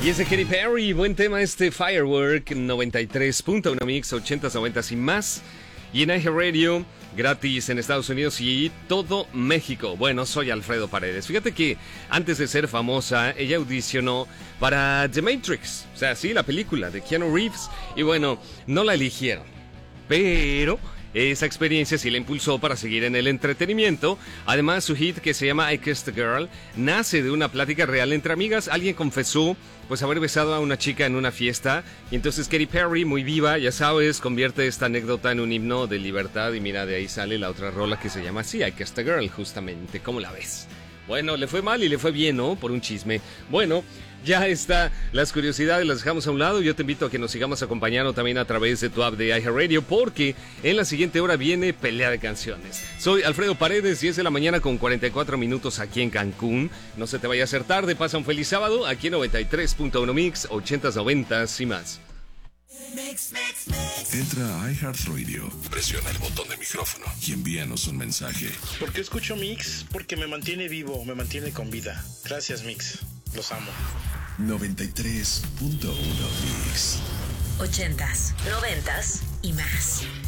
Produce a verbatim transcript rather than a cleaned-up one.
Y es de Katy Perry, buen tema este Firework, noventa y tres punto uno Mix, ochentas, noventas y más. Y en iHeartRadio, gratis en Estados Unidos y todo México. Bueno, soy Alfredo Paredes. Fíjate que antes de ser famosa, ella audicionó para The Matrix. O sea, sí, la película de Keanu Reeves. Y bueno, no la eligieron. Pero esa experiencia sí la impulsó para seguir en el entretenimiento. Además, su hit, que se llama I Kissed a Girl, nace de una plática real entre amigas. Alguien confesó pues haber besado a una chica en una fiesta, y entonces Katy Perry, muy viva, ya sabes, convierte esta anécdota en un himno de libertad. Y mira, de ahí sale la otra rola que se llama así, I Kissed a Girl, justamente. ¿Cómo la ves? Bueno, le fue mal y le fue bien, ¿no? Por un chisme. Bueno, ya está. Las curiosidades las dejamos a un lado. Yo te invito a que nos sigamos acompañando también a través de tu app de iHeartRadio, porque en la siguiente hora viene pelea de canciones. Soy Alfredo Paredes, diez de la mañana con cuarenta y cuatro minutos aquí en Cancún. No se te vaya a hacer tarde, pasa un feliz sábado aquí en noventa y tres punto uno Mix, ochentas, noventas y más. Entra a iHeartRadio, presiona el botón de micrófono y envíanos un mensaje. ¿Por qué escucho Mix? Porque me mantiene vivo, me mantiene con vida. Gracias, Mix. Los amo. noventa y tres punto uno Mix. Ochentas, noventas y más.